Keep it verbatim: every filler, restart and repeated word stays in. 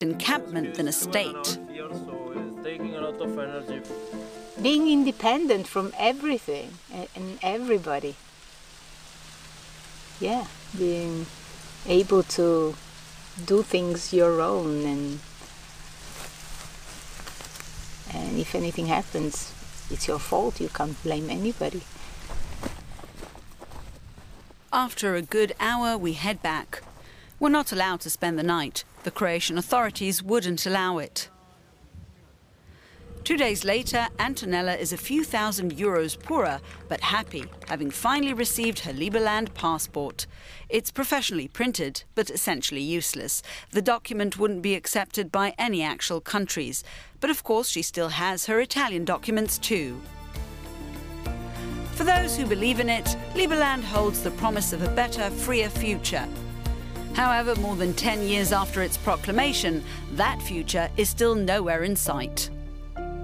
encampment than a state. Being independent from everything and everybody. Yeah, being able to do things your own, and and if anything happens, it's your fault. You can't blame anybody. After a good hour, we head back. We're not allowed to spend the night. The Croatian authorities wouldn't allow it. Two days later, Antonella is a few thousand euros poorer, but happy, having finally received her Liberland passport. It's professionally printed, but essentially useless. The document wouldn't be accepted by any actual countries. But of course, she still has her Italian documents too. For those who believe in it, Liberland holds the promise of a better, freer future. However, more than ten years after its proclamation, that future is still nowhere in sight.